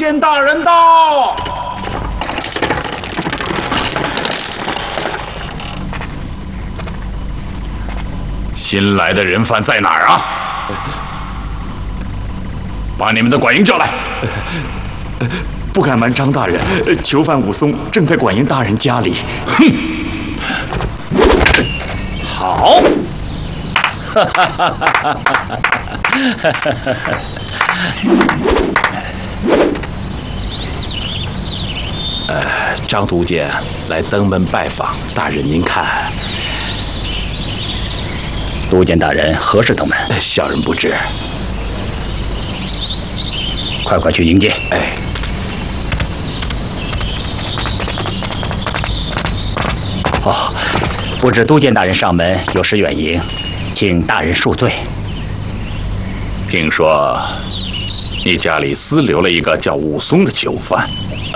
监大人到。新来的人犯在哪儿啊？把你们的管营叫来。 不敢瞒张大人，囚犯武松正在管营大人家里。 哼，好。张督监来登门拜访，大人您看。 督监大人何时登门？ 小人不知。 快去迎接。 哎。 哦，不知督监大人上门有失远迎，请大人恕罪。 听说你家里私留了一个叫武松的囚犯。